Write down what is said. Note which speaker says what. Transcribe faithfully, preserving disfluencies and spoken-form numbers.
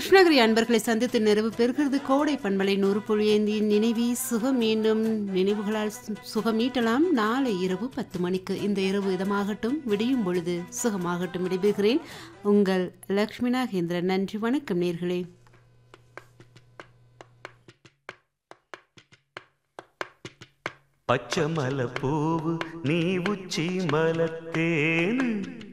Speaker 1: கிருஷ்ணகிரி அன்பர்களை சந்தித்து நிறைவு பெறுகிறது கோடை பண்பலை நூறு புழியேந்தியின் நினைவி சுகம் மீண்டும் நினைவுகளால் சுகமீட்டலாம். நாளை இரவு பத்து மணிக்கு. இந்த இரவு இதமாகட்டும், விடியும் பொழுது சுகமாகட்டும். விடைபெறுகிறேன் உங்கள் லக்ஷ்மி நாகேந்திரன். நன்றி, வணக்கம் நேர்களே.
Speaker 2: பச்சை மலை பூவு நீ உச்சி மலத்தேனு